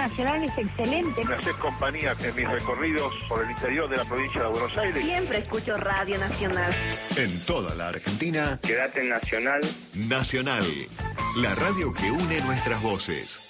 Nacional es excelente. Me haces compañía en mis recorridos por el interior de la provincia de Buenos Aires. Siempre escucho Radio Nacional. En toda la Argentina, quédate en Nacional. Nacional, la radio que une nuestras voces.